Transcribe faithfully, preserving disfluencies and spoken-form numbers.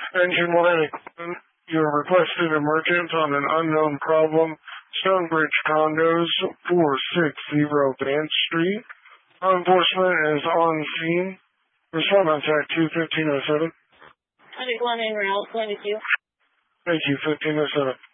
Engine one, you requested emergence on an unknown problem. Stonebridge Condos, four sixty Vance Street. Law enforcement is on scene. Respondents at two fifteen oh seven. one en route, twenty-two. Thank you, fifteen oh seven.